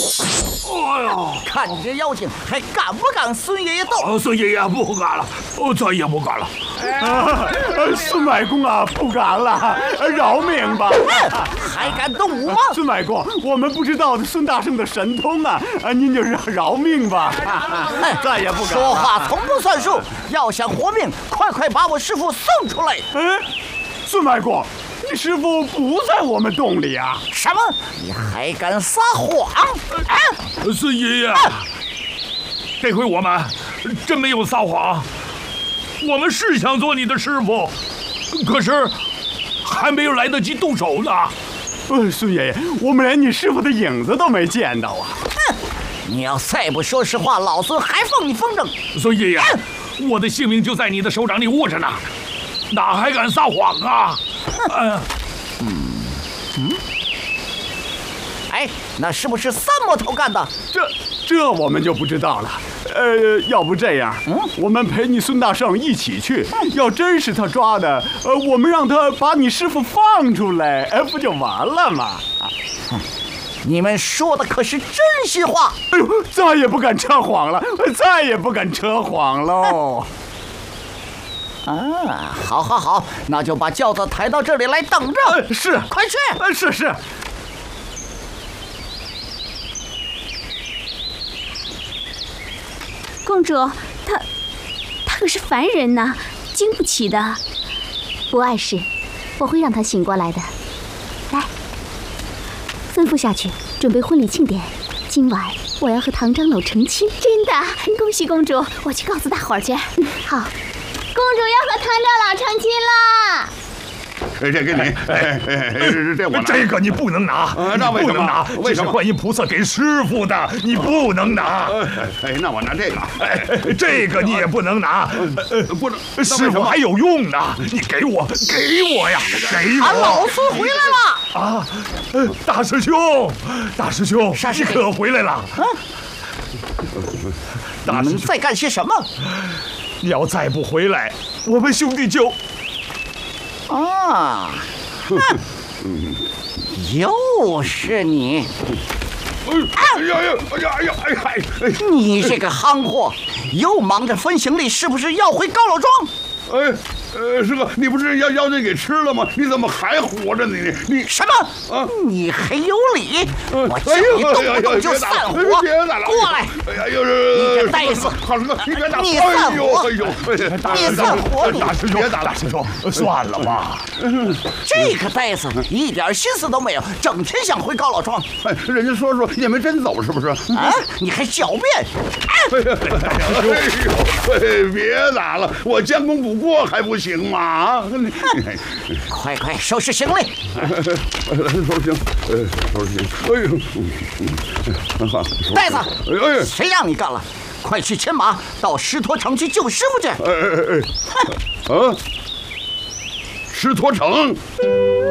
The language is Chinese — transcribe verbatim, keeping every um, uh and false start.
哎呦， 看你这妖精，还敢不敢孙爷爷斗？ 哦，孙爷爷不敢了，我再也不敢了。 啊，孙外公啊，不敢了，饶命吧！ 还敢动武吗？ 孙外公，我们不知道孙大圣的神通啊，您就是饶命吧！再也不敢了。 说话从不算数，要想活命，快快把我师傅送出来！ 哎，孙外公，你师傅不在我们洞里啊！ 什么？你还敢撒谎？啊！ 孙爷爷，这回我们真没有撒谎，我们是想做你的师傅，可是还没有来得及动手呢。 呃，孙爷爷，我们连你师傅的影子都没见到啊！ 哼！你要再不说实话，老孙还放你风筝！ 孙爷爷，我的性命就在你的手掌里握着呢，哪还敢撒谎啊？ 嗯嗯，哎，那是不是三魔头干的？ 这这我们就不知道了。呃，要不这样，嗯，我们陪你孙大圣一起去。要真是他抓的，呃，我们让他把你师傅放出来，哎，不就完了吗？ 你们说的可是真心话？ 哎呦，再也不敢扯谎了，再也不敢扯谎喽。 啊，好，好，好，那就把轿子抬到这里来等着。 呃、是， 快去！ 呃，是是。 公主，他他可是凡人呐，经不起的。不碍事，我会让他醒过来的。来，吩咐下去，准备婚礼庆典。今晚我要和唐长老成亲。真的，恭喜公主！我去告诉大伙儿去。嗯，好。公主要和唐长老成亲啦！ 这给你，哎哎，这这我拿。 这个你不能拿， 那为什么？ 不能拿， 为什么？ 这是观音菩萨给师傅的，你不能拿。 哎，那我拿这个。 哎，这个你也不能拿， 不能， 师傅还有用呢。你给我，给我呀，给我！ 俺老孙回来了！ 啊，大师兄，大师兄，你可回来了？啊， 你们在干些什么？ 你要再不回来，我们兄弟就…… 啊，哼，又是你！ 哎呀呀！哎呀哎呀哎呀！ 你这个憨货，又忙着分行李，是不是要回高老庄？ 哎。呃，师哥，你不是要要那给吃了吗？你怎么还活着呢？你你什么？啊！你还有理？我叫你动不动就散伙！ 别打了！ 过来！ 哎呀，又是你个呆子！ 好师哥，你别打！ 你散伙！ 哎呦， 你散伙！ 大师兄，别打了，大师兄，算了吧。 这个呆子一点心思都没有，整天想回高老庄。 哎，人家说说也没真走，是不是？ 啊！你还狡辩！ 哎呦，哎，别打了，我将功补过还不行吗？啊！ 快快收拾行李！ 收拾行，呃，收拾行。哎呦，好， 呆子， 哎哎， 谁让你干了？快去牵马到石陀城去救师傅去！ 哎哎哎，啊，石陀城。